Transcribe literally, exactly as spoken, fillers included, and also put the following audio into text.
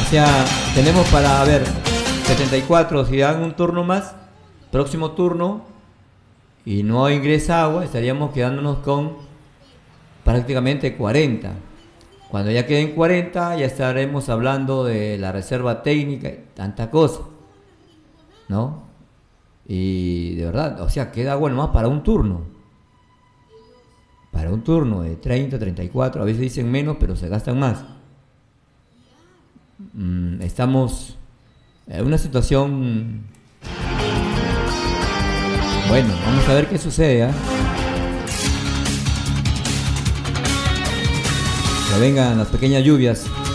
sea, tenemos para, a ver, setenta y cuatro, si dan un turno más, próximo turno, y no ingresa agua, estaríamos quedándonos con prácticamente cuarenta. Cuando ya queden cuarenta, ya estaremos hablando de la reserva técnica y tanta cosa, ¿no? Y de verdad, o sea, queda agua nomás para un turno. Para un turno de treinta, treinta y cuatro, a veces dicen menos, pero se gastan más. Mm, estamos en una situación... Bueno, vamos a ver qué sucede, ¿eh? Que vengan las pequeñas lluvias.